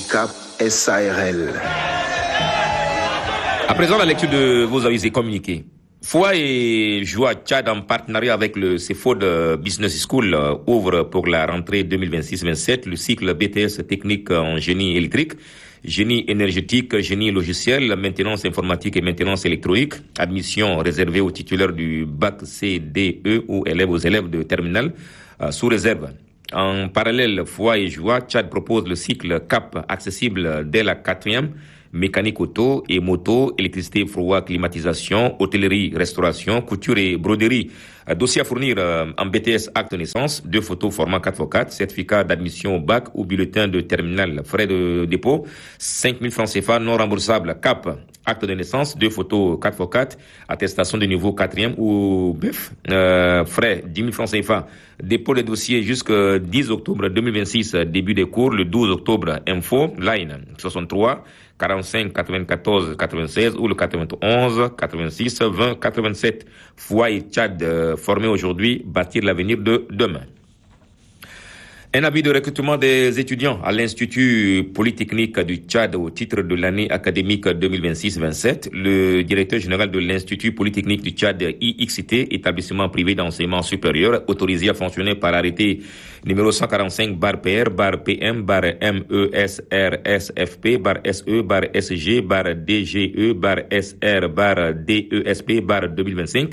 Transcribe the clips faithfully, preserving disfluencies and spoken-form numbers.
Cap S A R L. À présent, la lecture de vos avis et communiqués. Foi et Joie Tchad, en partenariat avec le C F O D Business School, euh, ouvre pour la rentrée deux mille vingt-six vingt-sept le cycle B T S technique en génie électrique, génie énergétique, génie logiciel, maintenance informatique et maintenance électronique. Admission réservée aux titulaires du bac C D E ou élèves aux élèves de terminale, euh, sous réserve. En parallèle, Foi et Joie Tchad propose le cycle C A P accessible dès la quatrième, mécanique auto et moto, électricité, froid, climatisation, hôtellerie, restauration, couture et broderie. Dossier à fournir en B T S acte de naissance, deux photos format quatre par quatre, certificat d'admission au bac ou bulletin de terminal, frais de dépôt, cinq mille francs C F A non remboursables. C A P, acte de naissance, deux photos quatre par quatre, attestation de niveau quatrième ou B E F, euh, frais dix mille francs C F A. Dépôt des dossiers jusqu'au dix octobre deux mille vingt-six, début des cours le douze octobre. Info, line soixante-trois quarante-cinq quatre-vingt-quatorze quatre-vingt-seize ou le quatre-vingt-onze quatre-vingt-six vingt quatre-vingt-sept. Foi et Tchad euh, formés aujourd'hui, bâtir l'avenir de demain. Un avis de recrutement des étudiants à l'Institut Polytechnique du Tchad au titre de l'année académique deux mille vingt-six vingt-sept. Le directeur général de l'Institut Polytechnique du Tchad, I X T, établissement privé d'enseignement supérieur, autorisé à fonctionner par arrêté numéro cent quarante-cinq bar P R bar P M bar M E S R S F P bar S E bar S G bar D G E bar S R bar D E S P bar deux mille vingt-cinq,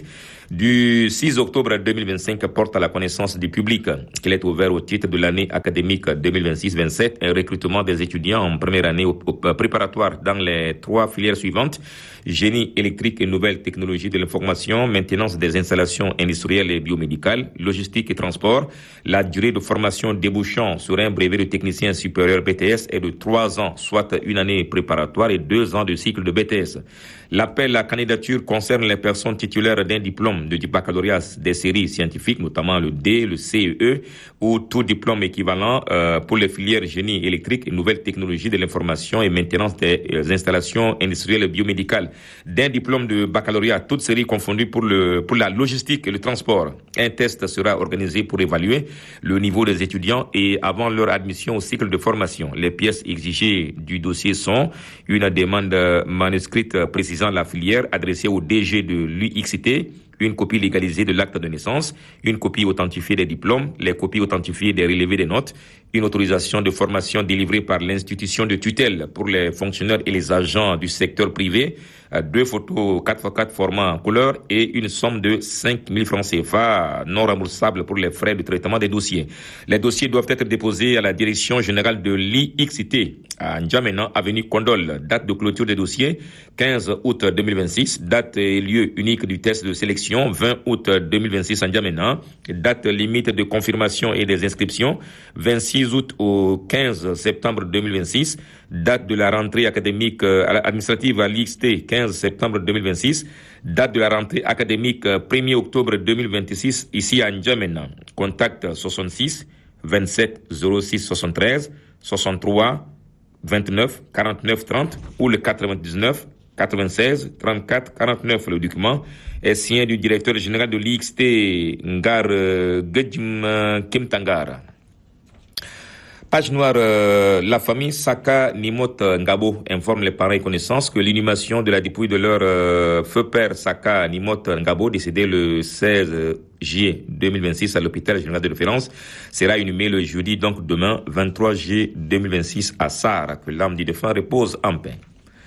du six octobre deux mille vingt-cinq, porte à la connaissance du public qu'il est ouvert au titre de l'année académique deux mille vingt-six vingt-sept un recrutement des étudiants en première année au, au, préparatoire dans les trois filières suivantes: génie électrique et nouvelles technologies de l'information, maintenance des installations industrielles et biomédicales, logistique et transport. La durée de formation débouchant sur un brevet de technicien supérieur B T S est de trois ans, soit une année préparatoire et deux ans de cycle de B T S. L'appel à candidature concerne les personnes titulaires d'un diplôme de baccalauréat des séries scientifiques, notamment le D, le C E E, ou tout diplôme équivalent euh, pour les filières génie électrique et nouvelles technologies de l'information et maintenance des euh, installations industrielles et biomédicales. D'un diplôme de baccalauréat, toutes séries confondues pour le pour la logistique et le transport. Un test sera organisé pour évaluer le niveau des étudiants et avant leur admission au cycle de formation. Les pièces exigées du dossier sont une demande manuscrite précisant la filière adressée au D G de l'U X T, une copie légalisée de l'acte de naissance, une copie authentifiée des diplômes, les copies authentifiées des relevés des notes, une autorisation de formation délivrée par l'institution de tutelle pour les fonctionnaires et les agents du secteur privé, deux photos quatre par quatre format en couleur et une somme de cinq mille francs C F A non remboursables pour les frais de traitement des dossiers. Les dossiers doivent être déposés à la direction générale de l'I X T à N'Djamena, avenue Kondol. Date de clôture des dossiers quinze août deux mille vingt-six. Date et lieu unique du test de sélection vingt août deux mille vingt-six à N'Djamena. Date limite de confirmation et des inscriptions vingt-six août au quinze septembre deux mille vingt-six. Date de la rentrée académique administrative à l'I X T quinze septembre deux mille vingt-six. Date de la rentrée académique premier octobre deux mille vingt-six ici à N'Djamena. Contact soixante-six vingt-sept zéro six soixante-treize soixante-trois vingt-neuf quarante-neuf trente ou le quatre-vingt-dix-neuf quatre-vingt-seize trente-quatre quarante-neuf. Le document est signé du directeur général de l'I X T, Ngar Gedjim Kimtangara. Page noire, euh, la famille Saka Nimot Ngabo informe les parents et connaissances que l'inhumation de la dépouille de leur euh, feu père Saka Nimot Ngabo, décédé le seize juillet deux mille vingt-six à l'hôpital général de référence, sera inhumé le jeudi, donc demain, vingt-trois juillet deux mille vingt-six à Sahara. Que l'âme du défunt repose en paix.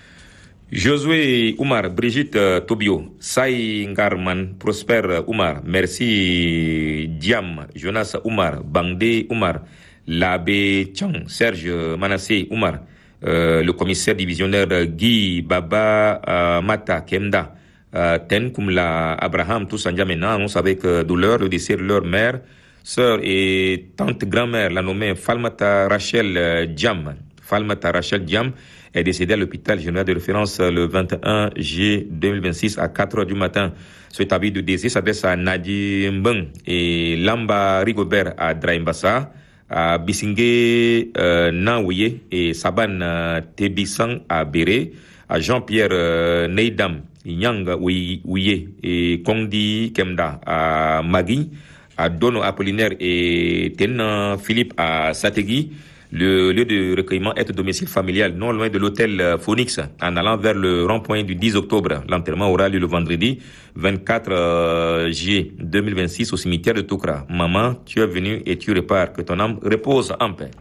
Josué Oumar, Brigitte euh, Tobio, Sai Ngarman, Prosper Oumar, Merci Diam, Jonas Oumar, Bangde Oumar, L'abbé Chang, Serge Manassé Oumar, euh, le commissaire divisionnaire Guy Baba euh, Mata Kemda, euh, Ten Kumla Abraham, tous en N'Djamena, annonce avec euh, douleur le décès de leur mère, sœur et tante grand-mère, la nommée Falmata Rachel euh, Diam. Falmata Rachel Diam est décédée à l'hôpital général de référence le vingt et un juillet deux mille vingt-six à quatre heures du matin. Cet avis de décès s'adresse à Nadi Mbeng et Lamba Rigobert à Draimbassa, à Bissingé euh, Naouye et Saban euh, Tebisang à Béré, à Jean-Pierre euh, Neidam, Nyang Ouye et Kondi Kemda à Magui, à Dono Apollinaire et Tena Philippe à Sategui, Le lieu de recueillement est au domicile familial, non loin de l'hôtel Phoenix, en allant vers le rond-point du dix octobre. L'enterrement aura lieu le vendredi vingt-quatre juillet deux mille vingt-six au cimetière de Toukra. Maman, tu es venue et tu repars, que ton âme repose en paix.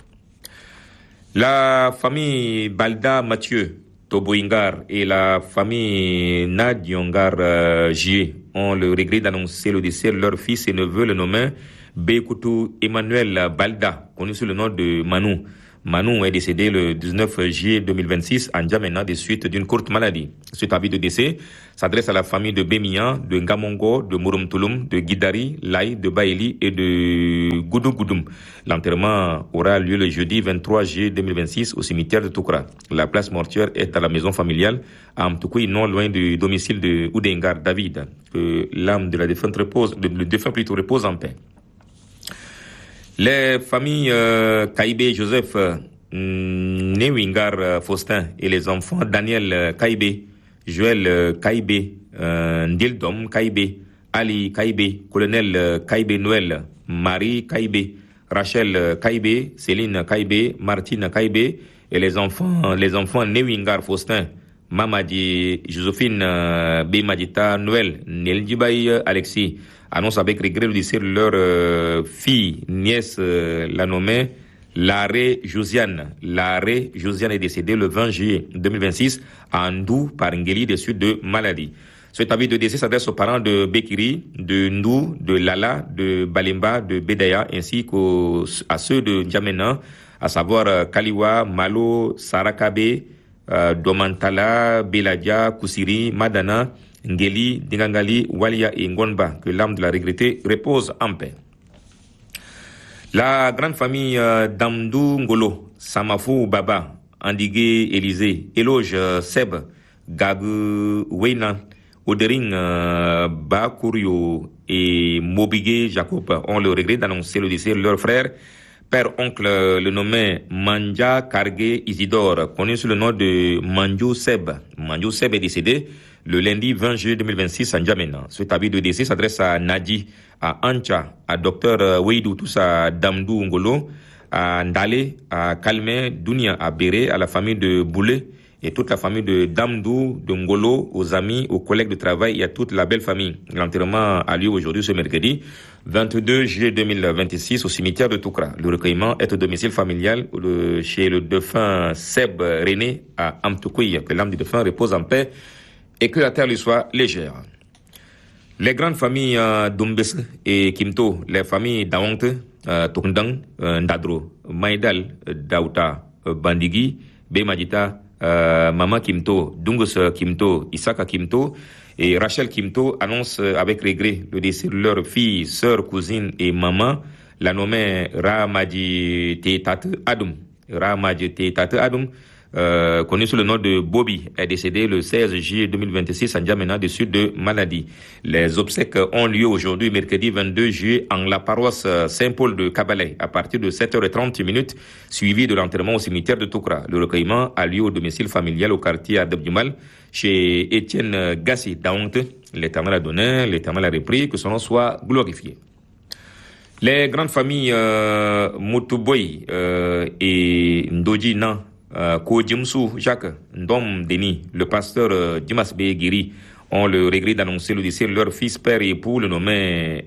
La famille Balda Mathieu Toboingar et la famille Nadiongar euh, J ont le regret d'annoncer le décès de leur fils et neveu, le nommé Bekoutou Emmanuel Balda, connu sous le nom de Manou. Manou est décédé le dix-neuf juillet deux mille vingt-six en Djamena des suites d'une courte maladie. Cet avis de décès s'adresse à la famille de Bémian, de Ngamongo, de Mouroum-Touloum, de Guidari, Laï, de Baïli et de Goudou Goudoum. L'enterrement aura lieu le jeudi vingt-trois juillet deux mille vingt-six au cimetière de Toukra. La place mortuaire est à la maison familiale à Amtoukoui, non loin du domicile de Oudengar David. Que l'âme de la défunte repose, le défunt plutôt repose en paix. Les familles euh, Kaïbé Joseph euh, Newingar euh, Faustin et les enfants Daniel euh, Kaïbé, Joël euh, Kaïbé, euh, Ndildom Kaïbé, Ali Kaïbé, Colonel euh, Kaïbé Noël, Marie Kaïbé, Rachel euh, Kaïbé, Céline Kaïbé, Martine Kaïbé et les enfants les enfants Newingar Faustin, Mamadi Josephine euh, Bimadita Noël, Neldjibaï euh, Alexis annonce avec regret le décès de leur euh, fille, nièce, euh, la nommée Laré Josiane. Laré Josiane est décédée le vingt juillet deux mille vingt-six à Ndou par Ngeli des suites de maladie. Cet avis de décès s'adresse aux parents de Bekiri, de Ndou, de Lala, de Balimba, de Bedaya, ainsi qu'à ceux de Djamena, à savoir euh, Kaliwa, Malo, Sarakabe, euh, Domantala, Beladia, Kusiri, Madana, Ngeli, Dingangali, Walia et Ngonba, que l'âme de la regrettée repose en paix. La grande famille euh, d'Amdou Ngolo, Samafou Baba, Andigué Élysée, Éloge euh, Seb, Gagu Weina, Odering euh, Bakurio et Mobigué Jacob ont le regret d'annoncer le décès de leur frère, père-oncle, le nommé Manja Kargé Isidore, connu sous le nom de Manjou Seb. Manjou Seb est décédé le lundi vingt juillet deux mille vingt-six à N'Djamena. Cet avis de décès s'adresse à Nadi, à Ancha, à Docteur Weidou, tous à Damdou Ngolo, à Ndale, à Kalmé, Dounia, à Béré, à la famille de Boulé et toute la famille de Damdou, de Ngolo, aux amis, aux collègues de travail et à toute la belle famille. L'enterrement a lieu aujourd'hui ce mercredi vingt-deux juillet deux mille vingt-six au cimetière de Toukra. Le recueillement est au domicile familial chez le défunt Seb René à Amtoukoui. Que l'âme du défunt repose en paix et que la terre lui soit légère. Les grandes familles euh, d'Umbes et Kimto, les familles Daonte, euh, Tokndang, euh, Ndadro, Maïdal, euh, Daouta, euh, Bandigi, Bemadita, euh, Mama Kimto, Dungus Kimto, Isaka Kimto et Rachel Kimto annoncent euh, avec regret le décès de leur fille, sœur, cousine et maman, la nommée Ramadji Tetat Adum. Ramadji Tetat Adum, Euh, connu sous le nom de Bobby, est décédé le seize juillet deux mille vingt-six à N'Djamena des suites de maladie. Les obsèques ont lieu aujourd'hui, mercredi vingt-deux juillet, en la paroisse Saint-Paul de Kabalay, à partir de sept heures trente minutes, suivi de l'enterrement au cimetière de Toukra. Le recueillement a lieu au domicile familial au quartier Adabdimal, chez Étienne Gassi Daonte. L'Éternel a donné, l'Éternel a repris, que son nom soit glorifié. Les grandes familles euh, Moutouboy euh, et Ndoji Nan, Euh, Ko Djimsou Jacques, Ndom Denis, le pasteur euh, Dimas Begiri ont le regret d'annoncer le décès de leur fils, père et époux, le nommé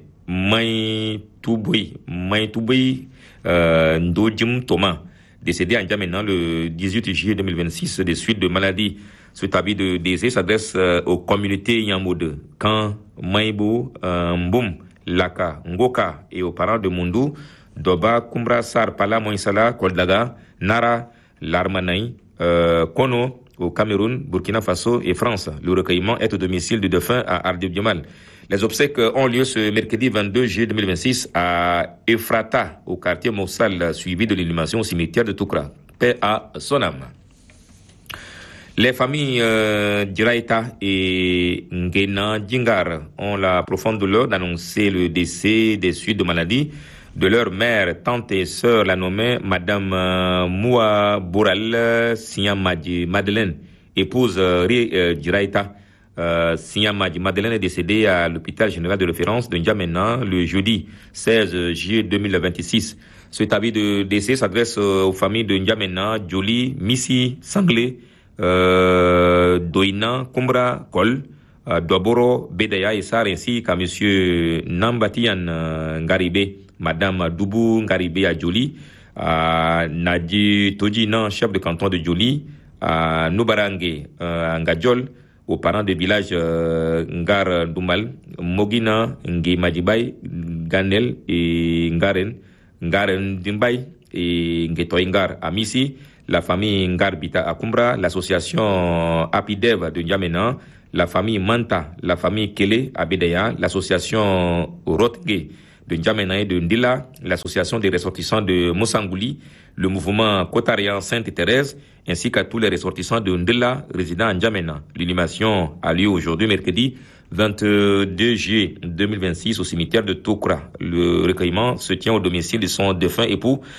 May Touboui, May Touboui euh, Ndojim Thomas, décédé en N'Djamena le dix-huit juillet deux mille vingt-six des suites de maladie. Cet avis de décès s'adresse euh, aux communautés Yamode, Kan, Maïbo, euh, Mboum, Laka, Ngoka et aux parents de Mundou, Doba, Kumbra, Sar, Pala, Moïsala, Koldaga, Nara, L'Armanaï, euh, Kono, au Cameroun, Burkina Faso et France. Le recueillement est au domicile du défunt à Ardebiomal. Les obsèques ont lieu ce mercredi vingt-deux juillet deux mille vingt-six à Ephrata, au quartier Mossal, suivi de l'inhumation au cimetière de Toukra. Paix à son âme. Les familles euh, Djiraïta et Ngena Djingar ont la profonde douleur d'annoncer le décès des suites de maladie de leur mère, tante et sœur, la nommée Madame euh, Moua Boural Siamadji Madeleine, épouse euh, euh, Djiraïta. Euh, Siamadji Madeleine est décédée à l'hôpital général de référence de N'Djamena le jeudi seize juillet deux mille vingt-six. Cet avis de décès s'adresse aux familles de N'Djamena, Djoli, Missi, Sanglé, euh, Doina, Kumbra, Kol, euh, Doboro, Bedaya et Sar, ainsi qu'à monsieur Nambatian euh, Ngaribe, madame Doubou Ngaribe à Djoli, à Nadi Todjinan, chef de canton de Djoli, à Noubarangue, euh, à Ngadjol, aux parents des villages euh, Ngar Doumal, Mogina, Ngi Majibay, Ganel et Ngaren, Ngaren Dimbay et Ngetoy Ngar à Missi, la famille Ngar Bita à Kumbra, l'association Apidev de N'Djamena, la famille Manta, la famille Kele à Bedaya, l'association Rotge de N'Djamena et de Ndila, l'association des ressortissants de Moussangouli, le mouvement Kotarian Sainte-Thérèse, ainsi qu'à tous les ressortissants de Ndila résidant à N'Djamena. L'inhumation a lieu aujourd'hui, mercredi vingt-deux juillet deux mille vingt-six, au cimetière de Tokra. Le recueillement se tient au domicile de son défunt époux,